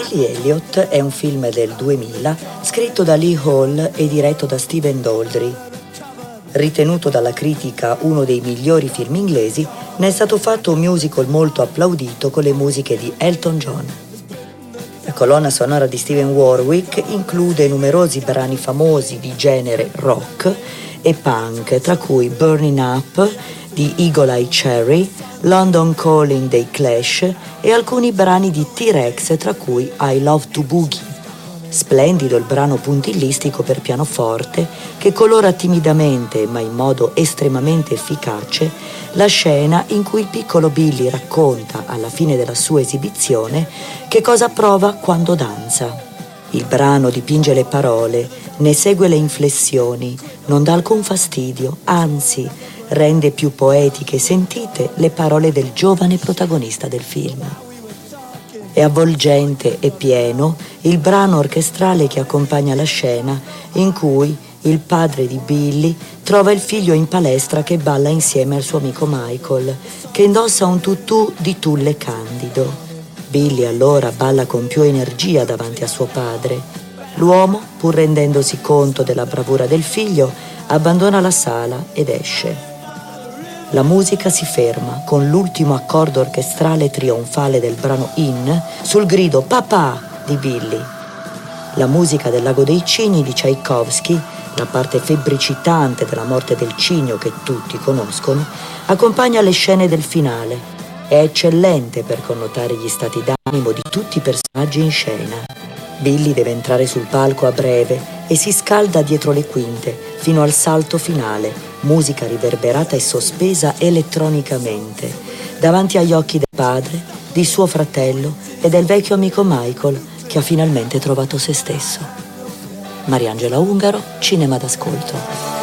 Billy Elliot è un film del 2000 scritto da Lee Hall e diretto da Stephen Daldry. Ritenuto dalla critica uno dei migliori film inglesi, ne è stato fatto un musical molto applaudito con le musiche di Elton John. La colonna sonora di Stephen Warwick include numerosi brani famosi di genere rock e punk, tra cui Burning Up di Eagle Eye Cherry, London Calling dei Clash e alcuni brani di T-Rex, tra cui I Love to Boogie. Splendido il brano puntillistico per pianoforte che colora timidamente ma in modo estremamente efficace la scena in cui il piccolo Billy racconta alla fine della sua esibizione che cosa prova quando danza. Il brano dipinge le parole, ne segue le inflessioni, non dà alcun fastidio, anzi rende più poetiche e sentite le parole del giovane protagonista del film. È avvolgente e pieno il brano orchestrale che accompagna la scena in cui il padre di Billy trova il figlio in palestra che balla insieme al suo amico Michael, che indossa un tutù di tulle candido. Billy allora balla con più energia davanti a suo padre. L'uomo, pur rendendosi conto della bravura del figlio, abbandona la sala ed esce. La musica si ferma con l'ultimo accordo orchestrale trionfale del brano In sul grido "Papà" di Billy. La musica del Lago dei Cigni di Tchaikovsky, la parte febbricitante della morte del cigno che tutti conoscono, accompagna le scene del finale. È eccellente per connotare gli stati d'animo di tutti i personaggi in scena. Billy deve entrare sul palco a breve e si scalda dietro le quinte fino al salto finale, musica riverberata e sospesa elettronicamente, davanti agli occhi del padre, di suo fratello e del vecchio amico Michael che ha finalmente trovato se stesso. Mariangela Ungaro, Cinema d'Ascolto.